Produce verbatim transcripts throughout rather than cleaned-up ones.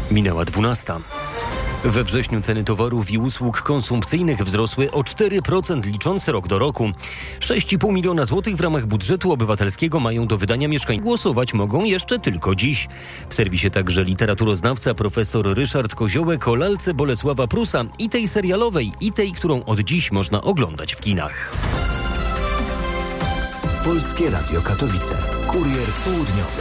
Minęła dwunasta. We wrześniu ceny towarów i usług konsumpcyjnych wzrosły o cztery procent licząc rok do roku. sześć i pół miliona złotych w ramach budżetu obywatelskiego mają do wydania mieszkań. Głosować mogą jeszcze tylko dziś. W serwisie także literaturoznawca profesor Ryszard Koziołek o lalce Bolesława Prusa, i tej serialowej, i tej, którą od dziś można oglądać w kinach. Polskie Radio Katowice. Kurier południowy.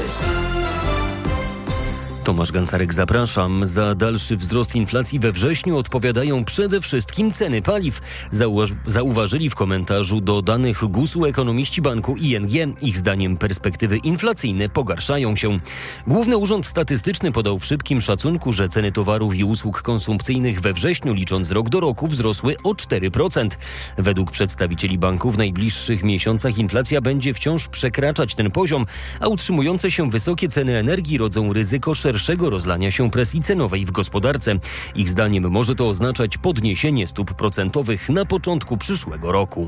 Tomasz Gansarek, zapraszam. Za dalszy wzrost inflacji we wrześniu odpowiadają przede wszystkim ceny paliw. Zauważ- zauważyli w komentarzu do danych gusu ekonomiści banku I N G. Ich zdaniem perspektywy inflacyjne pogarszają się. Główny Urząd Statystyczny podał w szybkim szacunku, że ceny towarów i usług konsumpcyjnych we wrześniu licząc rok do roku wzrosły o cztery procent. Według przedstawicieli banku w najbliższych miesiącach inflacja będzie wciąż przekraczać ten poziom, a utrzymujące się wysokie ceny energii rodzą ryzyko szerszego rozlania się presji cenowej w gospodarce. Ich zdaniem może to oznaczać podniesienie stóp procentowych na początku przyszłego roku.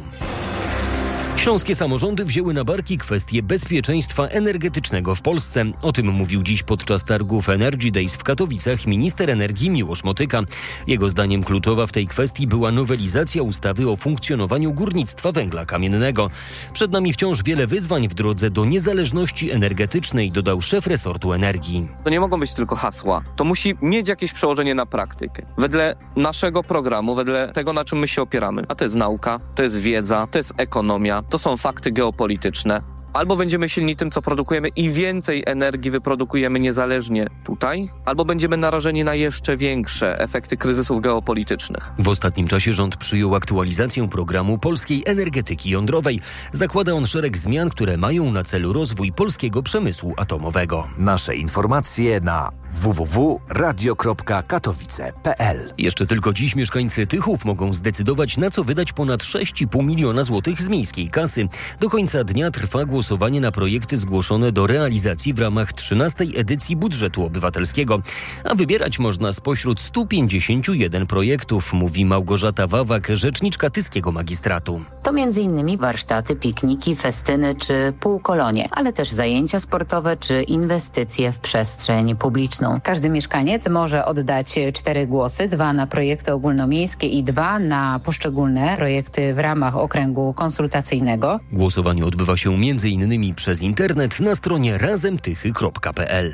Śląskie samorządy wzięły na barki kwestię bezpieczeństwa energetycznego w Polsce. O tym mówił dziś podczas targów Energy Days w Katowicach minister energii Miłosz Motyka. Jego zdaniem kluczowa w tej kwestii była nowelizacja ustawy o funkcjonowaniu górnictwa węgla kamiennego. Przed nami wciąż wiele wyzwań w drodze do niezależności energetycznej, dodał szef resortu energii. To nie mogą być tylko hasła. To musi mieć jakieś przełożenie na praktykę. Wedle naszego programu, wedle tego, na czym my się opieramy. A to jest nauka, to jest wiedza, to jest ekonomia, to są fakty geopolityczne. Albo będziemy silni tym, co produkujemy i więcej energii wyprodukujemy niezależnie tutaj, albo będziemy narażeni na jeszcze większe efekty kryzysów geopolitycznych. W ostatnim czasie rząd przyjął aktualizację programu polskiej energetyki jądrowej. Zakłada on szereg zmian, które mają na celu rozwój polskiego przemysłu atomowego. Nasze informacje na w w w kropka radio kropka katowice kropka p l. Jeszcze tylko dziś mieszkańcy Tychów mogą zdecydować, na co wydać ponad sześć i pół miliona złotych z miejskiej kasy. Do końca dnia trwa głosowanie na projekty zgłoszone do realizacji w ramach trzynastej edycji budżetu obywatelskiego. A wybierać można spośród stu pięćdziesięciu jeden projektów, mówi Małgorzata Wawak, rzeczniczka tyskiego magistratu. To między innymi warsztaty, pikniki, festyny czy półkolonie, ale też zajęcia sportowe czy inwestycje w przestrzeń publiczną. Każdy mieszkaniec może oddać cztery głosy, dwa na projekty ogólnomiejskie i dwa na poszczególne projekty w ramach okręgu konsultacyjnego. Głosowanie odbywa się między innymi przez internet na stronie razemtychy kropka p l.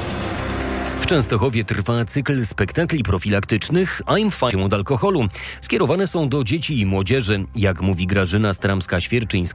W Częstochowie trwa cykl spektakli profilaktycznych I'm Fine od alkoholu. Skierowane są do dzieci i młodzieży. Jak mówi Grażyna Stramska-Świerczyńska,